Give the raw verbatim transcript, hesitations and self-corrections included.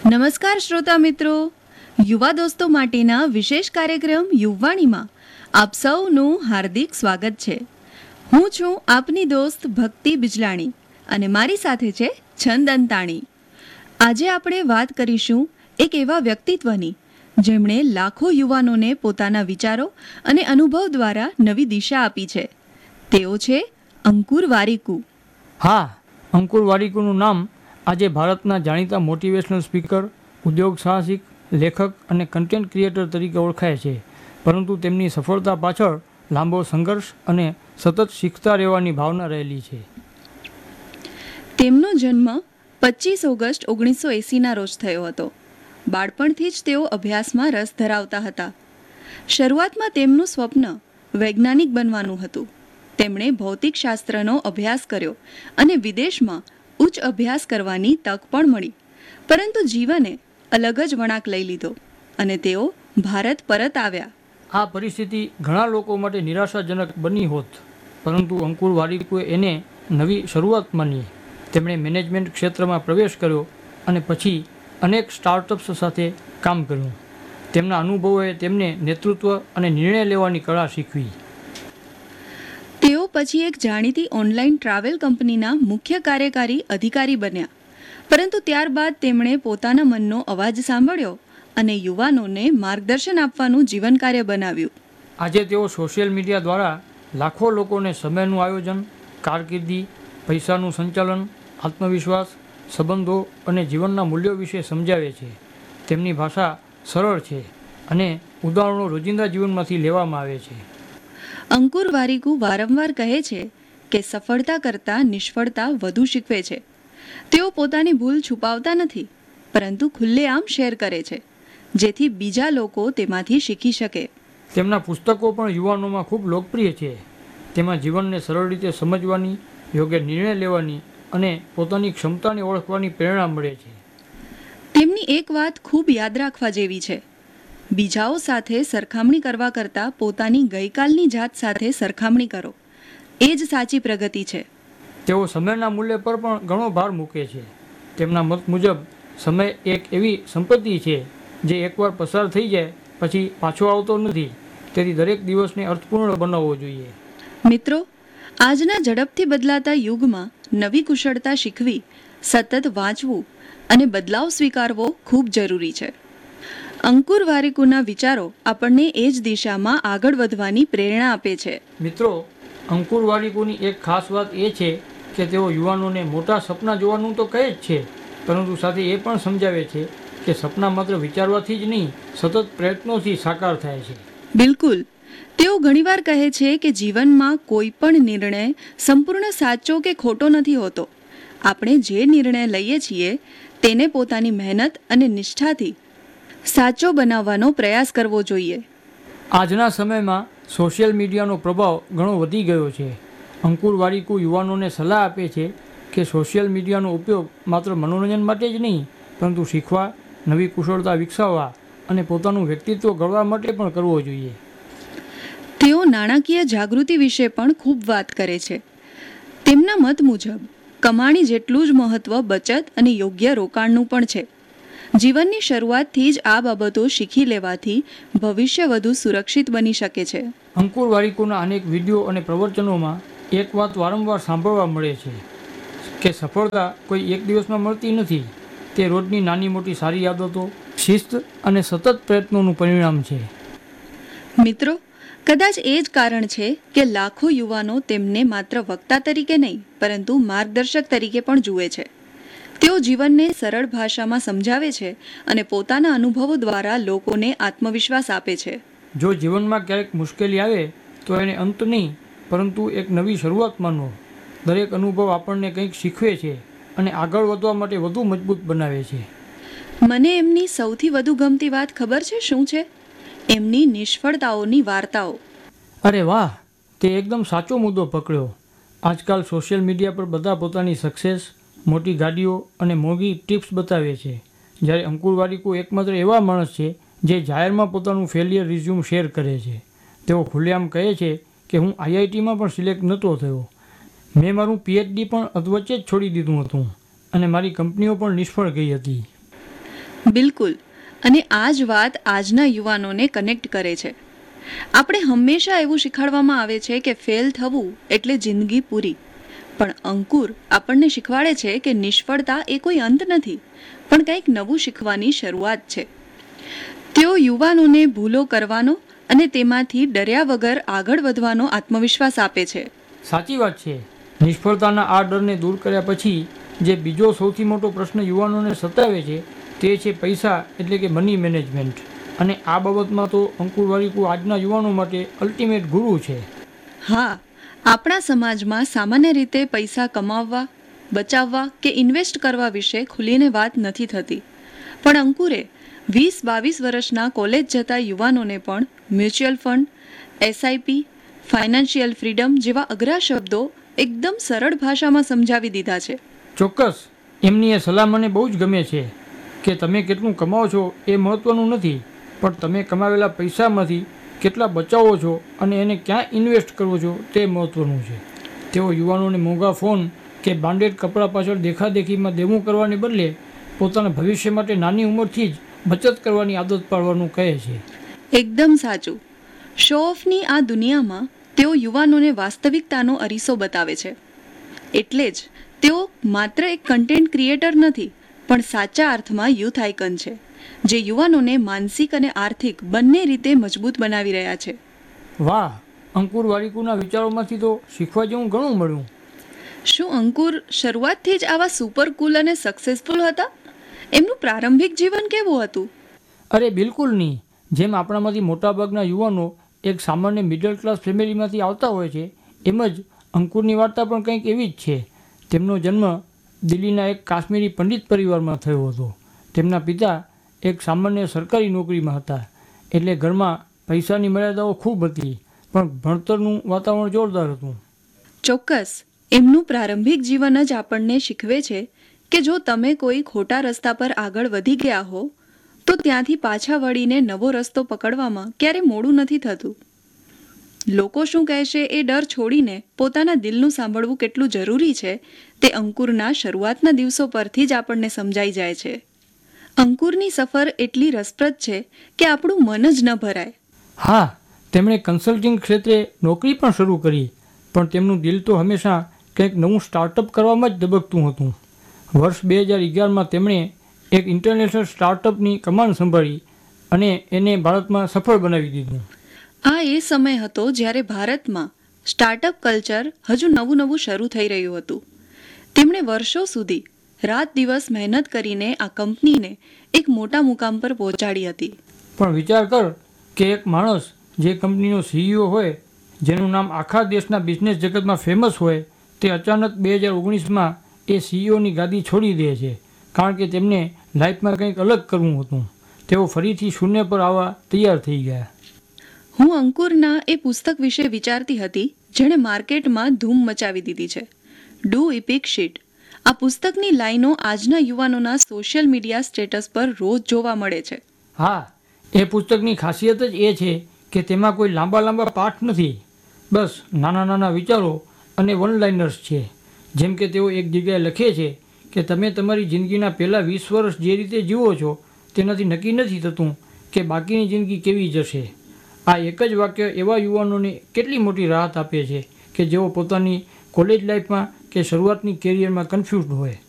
નમસ્કાર શ્રોતા મિત્રો, યુવા દોસ્તો માટેના વિશેષ કાર્યક્રમ યુવાણીમાં આપ સૌનું હાર્દિક સ્વાગત છે. હું છું આપની દોસ્ત ભક્તિ બિજલાણી અને મારી સાથે છે છંદ અંતાણી. આજે આપણે વાત કરીશું એક એવા વ્યક્તિત્વની જેમણે લાખો યુવાનોને પોતાના વિચારો અને અનુભવ દ્વારા નવી દિશા આપી છે. તેઓ છે અંકુર વારીકુ. હા, અંકુર વારીકુનું નામ આજે ભારતના જાણીતા મોટિવેશનલ સ્પીકર, ઉદ્યોગ સાહસિક, લેખક અને કન્ટેન્ટ ક્રિએટર તરીકે ઓળખાય છે. પરંતુ તેમની સફળતા પાછળ લાંબો સંઘર્ષ અને સતત શીખતા રહેવાની ભાવના રહેલી છે. તેમનો જન્મ પચીસ ઓગસ્ટ ઓગણીસો એંસીના રોજ થયો હતો. બાળપણથી જ તેઓ અભ્યાસમાં રસ ધરાવતા હતા. શરૂઆતમાં તેમનું સ્વપ્ન વૈજ્ઞાનિક બનવાનું હતું. તેમણે ભૌતિકશાસ્ત્રનો અભ્યાસ કર્યો અને વિદેશમાં ઉચ્ચ અભ્યાસ કરવાની તક પણ મળી. પરંતુ જીવને અલગ જ વળાંક લઈ લીધો અને તેઓ ભારત પરત આવ્યા. આ પરિસ્થિતિ ઘણા લોકો માટે નિરાશાજનક બની હોત, પરંતુ અંકુર વારીકુએ એને નવી શરૂઆત માની. તેમણે મેનેજમેન્ટ ક્ષેત્રમાં પ્રવેશ કર્યો અને પછી અનેક સ્ટાર્ટઅપ્સ સાથે કામ કર્યું. તેમના અનુભવોએ તેમને નેતૃત્વ અને નિર્ણય લેવાની કળા શીખવી. તેઓ પછી એક જાણીતી ઓનલાઈન ટ્રાવેલ કંપનીના મુખ્ય કાર્યકારી અધિકારી બન્યા. પરંતુ ત્યારબાદ તેમણે પોતાના મનનો અવાજ સાંભળ્યો અને યુવાનોને માર્ગદર્શન આપવાનું જીવન કાર્ય બનાવ્યું. આજે તેઓ સોશિયલ મીડિયા દ્વારા લાખો લોકોને સમયનું આયોજન, કારકિર્દી, પૈસાનું સંચાલન, આત્મવિશ્વાસ, સંબંધો અને જીવનના મૂલ્યો વિશે સમજાવે છે. તેમની ભાષા સરળ છે અને ઉદાહરણો રોજિંદા જીવનમાંથી લેવામાં આવે છે. અંકુર વારીકુ વારંવાર કહે છે કે સફળતા કરતાં નિષ્ફળતા વધુ શીખવે છે. તેઓ પોતાની ભૂલ છુપાવતા નથી, પરંતુ ખુલ્લેઆમ શેર કરે છે, જેથી બીજા લોકો તેમાંથી શીખી શકે. તેમના પુસ્તકો પણ યુવાનોમાં ખૂબ લોકપ્રિય છે. તેમાં જીવનને સરળ રીતે સમજવાની, યોગ્ય નિર્ણય લેવાની અને પોતાની ક્ષમતાને ઓળખવાની પ્રેરણા મળે છે. તેમની એક વાત ખૂબ યાદ રાખવા જેવી છે: બીજાઓ સાથે સરખામણી કરવા કરતાં પોતાની ગઈકાલની જાત સાથે સરખામણી કરો. એ જ સાચી પ્રગતિ છે. તેઓ સમયના મૂલ્ય પર પણ ઘણો ભાર મૂકે છે. તેમના મત મુજબ સમય એક એવી સંપત્તિ છે જે એકવાર પસાર થઈ જાય પછી પાછો આવતો નથી. તેથી દરેક દિવસને અર્થપૂર્ણ બનાવવો જોઈએ. મિત્રો, આજના ઝડપથી બદલાતા યુગમાં નવી કુશળતા શીખવી, સતત વાંચવું અને બદલાવ સ્વીકારવો ખૂબ જરૂરી છે. અંકુર વારીકુના વિચારો આપણને એ જ દિશામાં આગળ વધવાની પ્રેરણા આપે છે. મિત્રો, અંકુર વારીકુની એક ખાસ વાત એ છે કે તેઓ યુવાનોને મોટા સપના જોવાનું તો કહે જ છે, પરંતુ સાથે એ પણ સમજાવે છે કે સપના માત્ર વિચારવાથી જ નહીં, સતત પ્રયત્નોથી સાકાર થાય છે. બિલકુલ. તેઓ ઘણીવાર કહે છે કે જીવનમાં કોઈ પણ નિર્ણય સંપૂર્ણ સાચો કે ખોટો નથી હોતો. આપણે જે નિર્ણય લઈએ છીએ તેને પોતાની મહેનત અને નિષ્ઠાથી સાચો બનાવવાનો પ્રયાસ કરવો જોઈએ. આજના સમયમાં સોશિયલ મીડિયાનો પ્રભાવ ઘણો વધી ગયો છે. અંકુર વારીકુ યુવાનોને સલાહ આપે છે કે સોશિયલ મીડિયાનો ઉપયોગ માત્ર મનોરંજન માટે જ નહીં, પરંતુ શીખવા, નવી કુશળતા વિકસાવવા અને પોતાનું વ્યક્તિત્વ ઘડવા માટે પણ કરવો જોઈએ. તેઓ નાણાકીય જાગૃતિ વિશે પણ ખૂબ વાત કરે છે. તેમના મત મુજબ કમાણી જેટલું જ મહત્વ બચત અને યોગ્ય રોકાણનું પણ છે. જીવનની શરૂઆતથી જ આ બાબતો શીખી લેવાથી ભવિષ્ય વધુ સુરક્ષિત બની શકે છે. અંકુર વારીકુના અનેક વિડીયો અને પ્રવચનોમાં એક વાત વારંવાર સાંભળવા મળે છે કે સફળતા કોઈ એક દિવસમાં મળતી નથી. તે રોજની નાની મોટી સારી આદતો, શિસ્ત અને સતત પ્રયત્નોનું પરિણામ છે. મિત્રો, કદાચ એ જ કારણ છે કે લાખો યુવાનો તેમને માત્ર વક્તા તરીકે નહીં, પરંતુ માર્ગદર્શક તરીકે પણ જુએ છે. તેઓ જીવનને સરળ ભાષામાં સમજાવે છે અને પોતાના અનુભવો દ્વારા લોકોને આત્મવિશ્વાસ આપે છે. જો જીવનમાં ક્યારેક મુશ્કેલી આવે તો એને અંત નહીં, પરંતુ એક નવી શરૂઆત માનો. દરેક અનુભવ આપણને કંઈક શીખવે છે અને આગળ વધવા માટે વધુ મજબૂત બનાવે છે. મને એમની સૌથી વધુ ગમતી વાત ખબર છે શું છે? એમની નિષ્ફળતાઓની વાર્તાઓ. અરે વાહ, તે એકદમ સાચો મુદ્દો પકડ્યો. આજકાલ સોશિયલ મીડિયા પર બધા પોતાની સક્સેસ, મોટી ગાડીઓ અને મોંઘી ટિપ્સ બતાવે છે, જ્યારે અંકુર વારીકુ એકમાત્ર એવા માણસ છે જે જાહેરમાં પોતાનું ફેલિયર રિઝ્યુમ શેર કરે છે. તેઓ ખુલ્લેઆમ કહે છે કે હું આઈઆઈટીમાં પણ સિલેક્ટ નહોતો થયો, મેં મારું પીએચડી પણ અધવચ્ચે જ છોડી દીધું હતું અને મારી કંપનીઓ પણ નિષ્ફળ ગઈ હતી. બિલકુલ. અને આ જ વાત આજના યુવાનોને કનેક્ટ કરે છે. આપણે હંમેશા એવું શીખવાડવામાં આવે છે કે ફેલ થવું એટલે જિંદગી પૂરી. પણ અંકુર આપણને શીખવાડે છે કે નિષ્ફળતા એ કોઈ અંત નથી, પણ કંઈક નવું શીખવાની શરૂઆત છે. તેઓ યુવાનોને ભૂલો કરવાનો અને તેમાંથી ડર્યા વગર આગળ વધવાનો આત્મવિશ્વાસ આપે છે. સાચી વાત છે. નિષ્ફળતાના આ ડરને દૂર કર્યા પછી જે બીજો સૌથી મોટો પ્રશ્ન યુવાનોને સતાવે છે તે છે પૈસા એટલે કે મની મેનેજમેન્ટ. અને આ બાબતમાં તો અંકુર વારીકુ આજના યુવાનો માટે અલ્ટિમેટ ગુરુ છે. હા, આપણા સમાજમાં સામાન્ય રીતે પૈસા કમાવવા, બચાવવા કે ઇન્વેસ્ટ કરવા વિશે ખુલીને વાત નથી થતી. પણ અંકુરે વીસ બાવીસ વર્ષના કોલેજ જતા યુવાનોને પણ mutual fund, SIP, financial freedom જેવા અઘરા શબ્દો એકદમ સરળ ભાષામાં સમજાવી દીધા છે. ચોક્કસ. એમની એ સલાહ મને બહુ જ ગમે છે કે તમે કેટલું કમાવો છો એ મહત્ત્વનું નથી, પણ તમે કમાવેલા પૈસામાંથી કેટલા બચાવો છો અને એને ક્યાં ઇન્વેસ્ટ કરવો છો તે મહત્ત્વનું છે. તેઓ યુવાનોને મોંઘા ફોન કે બ્રાન્ડેડ કપડાં પાછળ દેખાદેખીમાં દેવું કરવાને બદલે પોતાના ભવિષ્ય માટે નાની ઉંમરથી જ બચત કરવાની આદત પાડવાનું કહે છે. એકદમ સાચું. શો ઓફની આ દુનિયામાં તેઓ યુવાનોને વાસ્તવિકતાનો અરીસો બતાવે છે. એટલે જ તેઓ માત્ર એક કન્ટેન્ટ ક્રિએટર નથી, પણ સાચા અર્થમાં યુથ આઇકન છે, જે યુવાનોને માનસિક અને આર્થિક બંને રીતે મજબૂત બનાવી રહ્યા છે. વાહ, અંકુર વારીકુના વિચારોમાંથી તો શીખવા જેવું ઘણું મળ્યું. શું અંકુર શરૂઆતથી જ આવા સુપર કુલ અને સક્સેસફુલ હતા? એમનું પ્રારંભિક જીવન કેવું હતું? અરે બિલકુલ નહીં. જેમ આપણામાંથી મોટાભાગના યુવાનો એક સામાન્ય મિડલ ક્લાસ ફેમિલીમાંથી આવતા હોય છે, એમ જ અંકુરની વાર્તા પણ કંઈક એવી જ છે. તેમનો જન્મ દિલ્હીના એક કાશ્મીરી પંડિત પરિવારમાં થયો હતો. તેમના પિતા એક સામાન્ય સરકારી નોકરીમાં હતા, એટલે ઘરમાં પૈસાની મર્યાદાઓ ખૂબ હતી, પણ ભણતરનું વાતાવરણ જોરદાર હતું. ચોક્કસ. એમનું પ્રારંભિક જીવન જ આપણને શીખવે છે કે જો તમે કોઈ ખોટા રસ્તા પર આગળ વધી ગયા હો તો ત્યાંથી પાછા વળીને નવો રસ્તો પકડવામાં ક્યારે મોડું નથી થતું. લોકો શું કહેશે એ ડર છોડીને પોતાના દિલનું સાંભળવું કેટલું જરૂરી છે તે અંકુરના શરૂઆતના દિવસો પરથી જ આપણને સમજાઈ જાય છે. અંકુરની સફર એટલી રસપ્રદ છે કે આપણું મન જ ન ભરાય. હા, તેમણે કન્સલ્ટિંગ ક્ષેત્રે નોકરી પણ શરૂ કરી, પણ તેમનું દિલ તો હંમેશા કંઈક નવું સ્ટાર્ટઅપ કરવામાં જ ધબકતું હતું. વર્ષ બે હજાર અગિયારમાં તેમણે એક ઇન્ટરનેશનલ સ્ટાર્ટઅપની કમાન સંભાળી અને એને ભારતમાં સફળ બનાવી દીધું. આ એ સમય હતો જ્યારે ભારતમાં સ્ટાર્ટઅપ કલ્ચર હજુ નવું નવું શરૂ થઈ રહ્યું હતું. તેમણે વર્ષો સુધી રાત દિવસ મહેનત કરીને આ કંપનીને એક મોટા મુકામ પર પહોંચાડી હતી. પણ વિચાર કર કે એક માણસ જે કંપનીનો સીઈઓ હોય, જેનું નામ આખા દેશના બિઝનેસ જગતમાં ફેમસ હોય, તે અચાનક બે હજાર ઓગણીસમાં એ સીઈઓની ગાદી છોડી દે છે, કારણ કે તેમને લાઈફમાં કંઈક અલગ કરવું હતું. તેઓ ફરીથી શૂન્ય પર આવવા તૈયાર થઈ ગયા. હું અંકુરના એ પુસ્તક વિશે વિચારતી હતી જેણે માર્કેટમાં ધૂમ મચાવી દીધી છે, ડુ ઇપિક શીટ. આ પુસ્તકની લાઈનો આજના યુવાનોના સોશિયલ મીડિયા સ્ટેટસ પર રોજ જોવા મળે છે. હા, એ પુસ્તકની ખાસિયત જ એ છે કે તેમાં કોઈ લાંબા લાંબા પાઠ નથી, બસ નાના નાના વિચારો અને વન લાઇનર્સ છે. જેમ કે તેઓ એક જગ્યાએ લખે છે કે તમે તમારી જિંદગીના પહેલાં વીસ વર્ષ જે રીતે જીવો છો તેનાથી નક્કી નથી થતું કે બાકીની જિંદગી કેવી જશે. આ એક જ વાક્ય એવા યુવાનોને કેટલી મોટી રાહત આપે છે કે જેઓ પોતાની કોલેજ લાઈફમાં કે શરૂઆતની કેરિયરમાં કન્ફ્યુઝડ હોય.